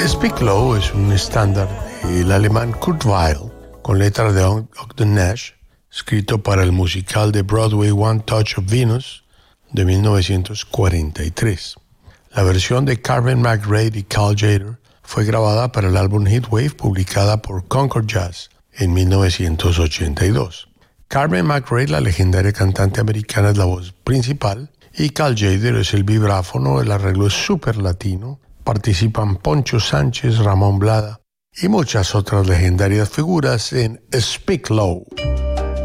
Speak Low es un estándar del alemán Kurt Weill con letras de Ogden Nash, escrito para el musical de Broadway One Touch of Venus de 1943. La versión de Carmen McRae y Cal Tjader fue grabada para el álbum Heatwave, publicada por Concord Jazz en 1982. Carmen McRae, la legendaria cantante americana, es la voz principal y Cal Tjader es el vibráfono. El arreglo es súper latino. Participan Poncho Sánchez, Ramón Blada y muchas otras legendarias figuras en Speak Low.